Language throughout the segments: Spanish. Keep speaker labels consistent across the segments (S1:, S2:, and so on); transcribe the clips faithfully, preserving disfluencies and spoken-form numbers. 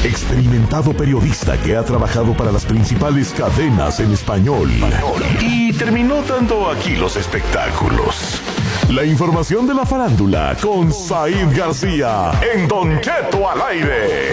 S1: experimentado periodista que ha trabajado para las principales cadenas en español y terminó dando aquí los espectáculos. La información de la farándula con Said García en Don Cheto al aire.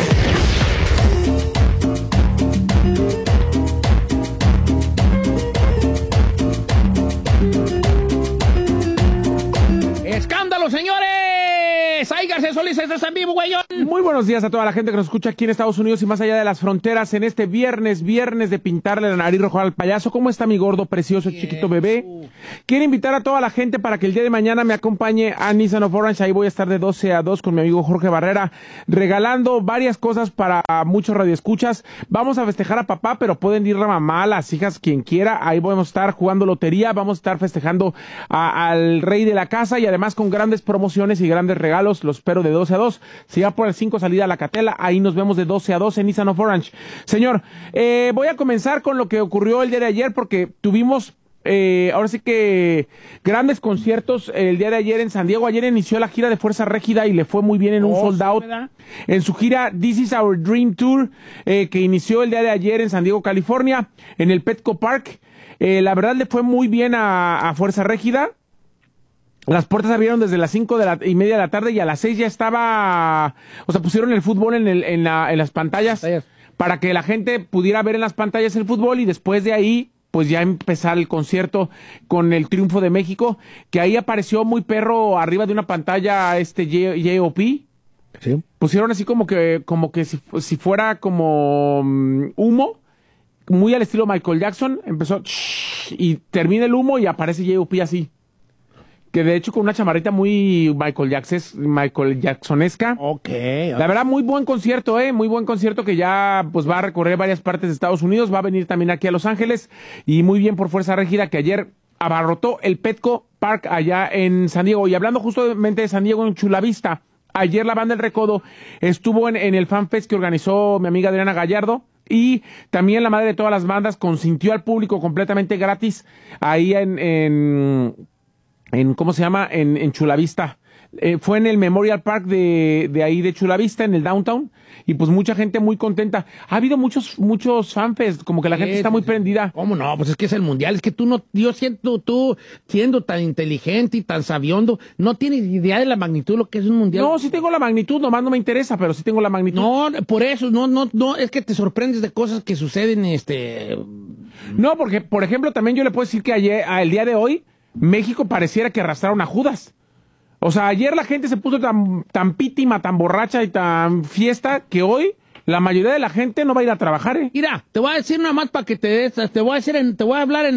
S2: ¡Escándalo, señores! ¡Ay, García Solís, estás en vivo, güeyón!
S3: Muy buenos días a toda la gente que nos escucha aquí en Estados Unidos y más allá de las fronteras en este viernes, viernes de pintarle la nariz roja al payaso. ¿Cómo está mi gordo, precioso, chiquito bebé? Quiero invitar a toda la gente para que el día de mañana me acompañe a Nissan of Orange. Ahí voy a estar de doce a dos con mi amigo Jorge Barrera, regalando varias cosas para muchos radioescuchas. Vamos a festejar a papá, pero pueden ir la mamá, las hijas, quien quiera. Ahí vamos a estar jugando lotería, vamos a estar festejando a, al rey de la casa y además con grandes promociones y grandes regalos. Los espero de doce a dos. Si va por el cinco salida a la Catela, ahí nos vemos de doce a dos en Nissan of Orange. Señor, eh, voy a comenzar con lo que ocurrió el día de ayer porque tuvimos eh, ahora sí que grandes conciertos el día de ayer en San Diego. Ayer inició la gira de Fuerza Régida y le fue muy bien en un
S2: Oh,
S3: sold out. En su gira This is Our Dream Tour, eh, que inició el día de ayer en San Diego, California, en el Petco Park. Eh, la verdad le fue muy bien a, a Fuerza Régida. Las puertas abrieron desde las cinco de la, y media de la tarde y a las seis ya estaba, o sea, pusieron el fútbol en, el, en, la, en las pantallas para que la gente pudiera ver en las pantallas el fútbol y después de ahí, pues ya empezar el concierto con el triunfo de México, que ahí apareció muy perro arriba de una pantalla este J O P. Sí. Pusieron así como que, como que si, si fuera como um, humo, muy al estilo Michael Jackson, empezó y termina el humo y aparece J O P así. Que de hecho con una chamarrita muy Michael Jackson, Michael Jacksonesca.
S2: Ok.
S3: La verdad, muy buen concierto, eh, muy buen concierto que ya pues va a recorrer varias partes de Estados Unidos, va a venir también aquí a Los Ángeles y muy bien por Fuerza Régida que ayer abarrotó el Petco Park allá en San Diego. Y hablando justamente de San Diego en Chula Vista, ayer la banda El Recodo estuvo en, en el Fan Fest que organizó mi amiga Adriana Gallardo. Y también la madre de todas las bandas consintió al público completamente gratis ahí en, en en ¿cómo se llama? En, en Chula Vista. Eh, fue en el Memorial Park de, de ahí de Chula Vista, en el downtown, y pues mucha gente muy contenta. Ha habido muchos, muchos fanfests, como que la gente está muy prendida.
S2: ¿Cómo no? Pues es que es el mundial, es que tú no, yo siento, tú siendo tan inteligente y tan sabiondo, no tienes idea de la magnitud de lo que es un mundial.
S3: No, sí tengo la magnitud, nomás no me interesa, pero sí tengo la magnitud.
S2: No, por eso, no, no, no, es que te sorprendes de cosas que suceden, este...
S3: No, porque, por ejemplo, también yo le puedo decir que ayer, el día de hoy, México pareciera que arrastraron a Judas. O sea, ayer la gente se puso tan, tan pítima, tan borracha y tan fiesta que hoy la mayoría de la gente no va a ir a trabajar, ¿eh?
S2: Mira, te voy a decir nada más para que te des, te voy a decir, en, te voy a hablar en